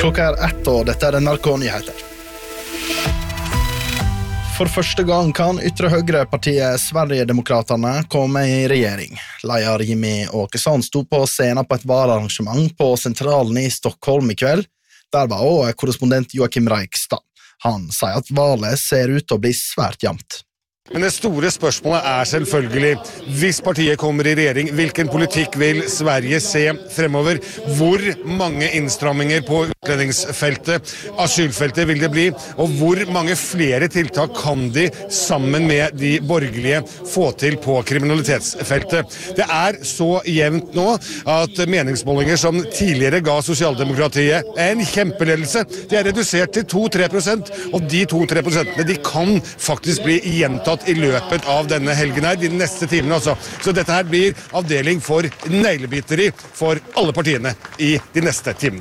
Klokka 1, og dette NRK-nyheter. For første gang kan ytre høyre-partiet Sverigedemokraterna komme i regjering. Leder Jimmy Åkesson stod på scenen på et vararrangement på sentralen i Stockholm i kveld. Der var også korrespondent Joakim Reikstad. Han sier at valget ser ut til å bli svært jevnt. Men det store spørsmålet selvfølgelig, hvis partiet kommer i regjering, hvilken politikk vil Sverige se fremover? Hvor mange innstramminger på utlendingsfeltet, asylfeltet vil det bli? Og hvor mange flere tiltak kan de sammen med de borgerlige få til på kriminalitetsfeltet? Det så jevnt nå at meningsmålinger som tidligere ga sosialdemokratiet en kjempeledelse, de redusert til 2-3%, og de 2-3% de kan faktisk bli gjentatt i løpet av denne helgen her, de neste timene altså. Så dette her blir avdeling for neglebiteri for alle partiene i de neste timene.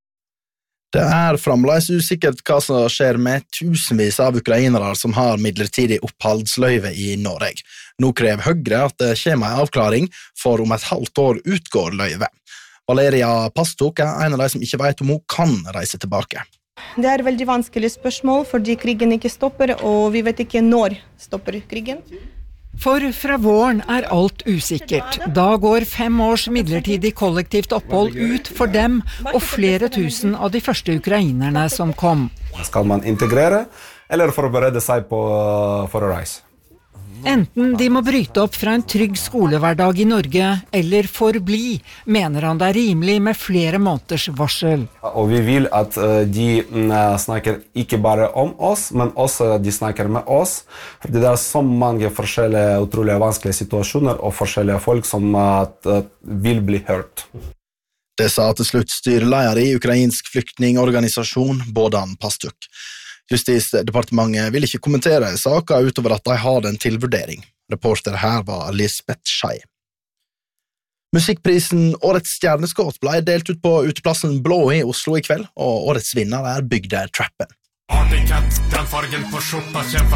Det fremdeles usikkert hva som skjer med tusenvis av ukrainere som har midlertidig oppholdsløyve i Norge. Nå krever Høyre at det kommer en avklaring, for om et halvt år utgår løyve. Valeria Pastok en av de som ikke vet om hun kan reise tilbake. Det et veldig vanskelig spørsmål, fordi krigen ikke stopper, og vi vet ikke når stopper krigen. For fra våren alt usikkert. Da går 5 års midlertidig kollektivt opphold ut for dem og flere tusen av de første ukrainerne som kom. Skal man integrere, eller forberede seg for å reise? Enten de må bryte opp fra en trygg skolehverdag i Norge, eller forbli, mener han det rimelig med flere måneders varsel. Og vi vil at de snakker ikke bare om oss, men også de snakker med oss. Fordi det så mange forskjellige, utrolig vanskelige situasjoner, og forskjellige folk som vil bli hørt. Det sa til slutt styreleder i ukrainsk flyktningorganisasjon Bohdan Pastuk. Justisdepartementet vil ikke kommentere saker utover at de har den til vurdering. Reporter her var Lisbeth Schei. Musikkprisen Årets stjerneskudd ble delt ut på uteplassen Blå i Oslo i kveld, og årets vinner Bygde Trappen.